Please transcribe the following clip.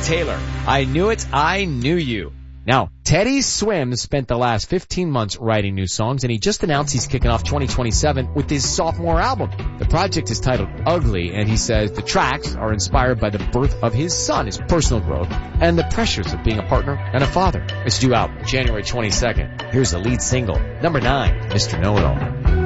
Taylor. I Knew It, I Knew You. Now, Teddy Swims spent the last 15 months writing new songs, and he just announced he's kicking off 2027 with his sophomore album. The project is titled Ugly, and he says the tracks are inspired by the birth of his son, his personal growth, and the pressures of being a partner and a father. It's due out January 22nd. Here's the lead single, number 9, Mr. Know-It-All.